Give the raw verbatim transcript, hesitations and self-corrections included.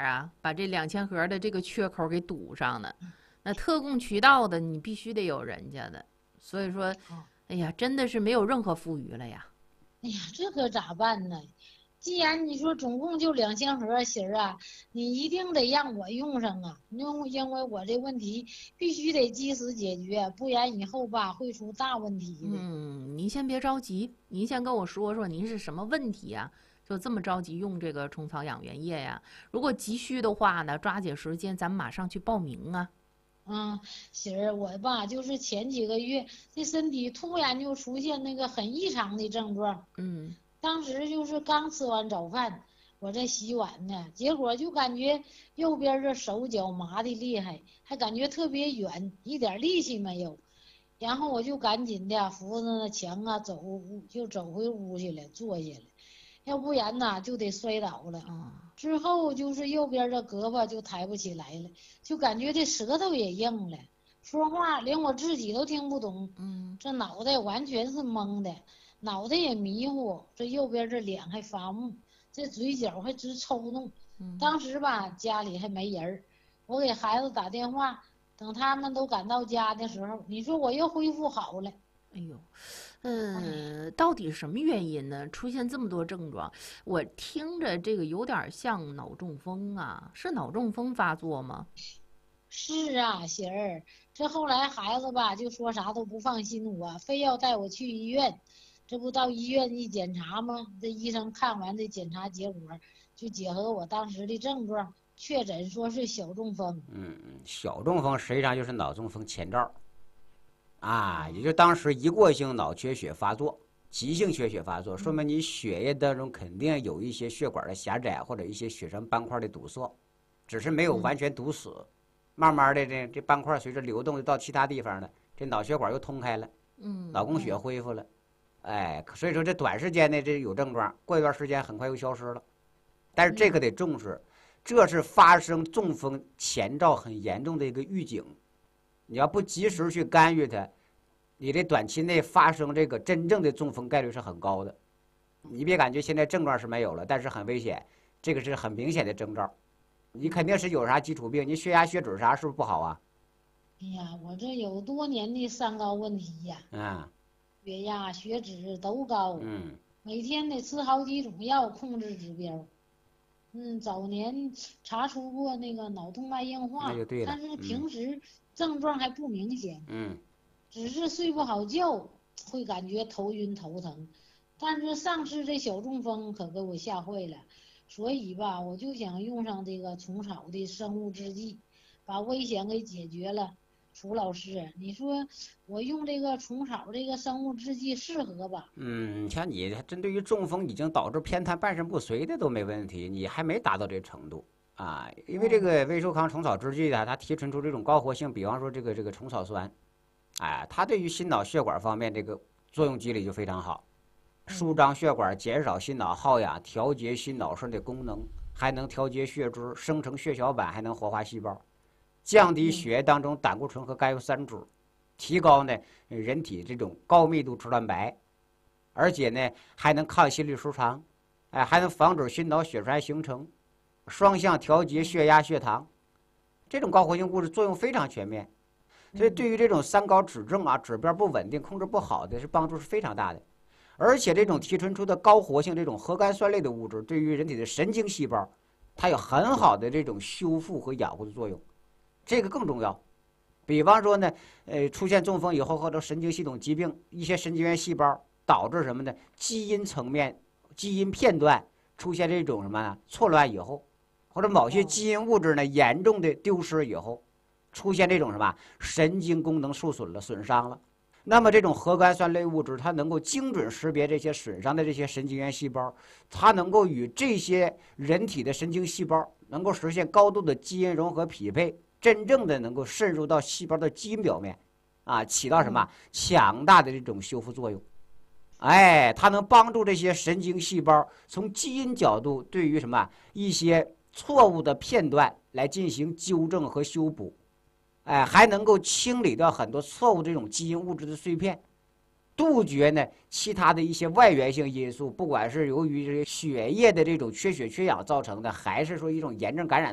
啊，把这两千盒的这个缺口给堵上呢。那特供渠道的你必须得有人家的，所以说，哎呀，真的是没有任何富余了呀。 哎呀，这可咋办呢？既然你说总共就两千盒芯儿啊，你一定得让我用上啊，因因为我这问题必须得及时解决，不然以后吧会出大问题的。 嗯，您先别着急，您先跟我说说您是什么问题呀？就这么着急用这个虫草养元液呀？如果急需的话呢，抓紧时间，咱们马上去报名啊。 嗯，媳儿，我吧就是前几个月这身体突然就出现那个很异常的症状， 嗯当时就是刚吃完早饭，我在洗碗呢，结果就感觉右边这手脚麻的厉害，还感觉特别远，一点力气没有。然后我就赶紧的扶着那墙啊走，就走回屋去了，坐下了，要不然呐就得摔倒了。 啊之后就是右边的胳膊就抬不起来了，就感觉这舌头也硬了，说话连我自己都听不懂。 嗯这脑袋完全是懵的，脑袋也迷糊，这右边这脸还发木，这嘴角还直抽动。 嗯。 当时吧家里还没人儿，我给孩子打电话，等他们都赶到家的时候，你说我又恢复好了。 哎呦， 哎， 嗯，到底是什么原因呢？出现这么多症状，我听着这个有点像脑中风啊，是脑中风发作吗？ 是啊，喜儿，这后来孩子吧就说啥都不放心我，非要带我去医院。这不到医院一检查吗？这医生看完这检查结果，就结合我当时的症状，确诊说是小中风。 嗯，小中风实际上就是脑中风前兆啊，也啊， 就当时一过性脑缺血发作，急性缺血发作，说嗯明你血液当中肯定有一些血管的狭窄或者一些血栓斑块的堵塞，只是没有嗯完全堵死。慢慢的这这斑块随着流动到其他地方了，这脑血管又通开了， 嗯脑供血嗯恢复了。哎，所以说这短时间内这有症状，过一段时间很快又消失了。但是这个嗯得重视，这是发生中风前兆很严重的一个预警。你要不及时去干预它，你这短期内发生这个真正的中风概率是很高的。你别感觉现在症状是没有了，但是很危险，这个是很明显的征兆。你肯定是有啥基础病，你血压、血脂啥是不是不好啊？ 哎呀，我这有多年的三高问题呀， 嗯血压、血脂都高， 嗯每天得吃好几种药控制指标。嗯，早年查出过那个脑动脉硬化， 那就对了。 但是嗯平时症状还不明显， 嗯只是睡不好觉，会感觉头晕头疼。但是上次这小中风可给我吓坏了，所以吧，我就想用上这个虫草的生物制剂，把危险给解决了。楚老师，你说我用这个虫草这个生物制剂适合吧？ 嗯，像你针对于中风已经导致偏瘫、半身不遂的都没问题，你还没达到这程度啊。因为这嗯个威寿康虫草制剂呢，它提纯出这种高活性，比方说这个这个虫草酸，哎，它对于心脑血管方面这个作用机理就非常好，舒嗯张血管，减少心脑耗氧，调节心脑栓的功能，还能调节血脂，生成血小板，还能活化细胞，降低嗯血液当中胆固醇和甘油三酯，提高呢人体这种高密度脂蛋白，而且呢还能抗心律舒张，哎，还能防止心脑血栓形成，双向调节嗯血压、血糖，这种高活性物质作用非常全面。所以对嗯于这种三高指症啊，指标不稳定、控制不好的，是帮助是非常大的。而且这种嗯提纯出的高活性这种核苷酸类的物质，对于人体的神经细胞，它有很好的这种修复和养护的作用，这个更重要。比方说呢，呃，出现中风以后或者神经系统疾病，一些神经元细胞导致什么呢？基因层面、基因片段出现这种什么呢？错乱以后，或者某些哦基因物质呢严重的丢失以后，出现这种什么神经功能受损了、损伤了。那么这种核苷酸类物质，它能够精准识别这些损伤的这些神经元细胞，它能够与这些人体的神经细胞能够实现高度的基因融合匹配，真正的能够渗入到细胞的基因表面，啊，起到什么强大的这种修复作用。哎，它能帮助这些神经细胞从基因角度对于什么一些错误的片段来进行纠正和修补。哎，还能够清理掉很多错误这种基因物质的碎片，杜绝呢其他的一些外源性因素，不管是由于这些血液的这种缺血缺氧造成的，还是说一种炎症感染。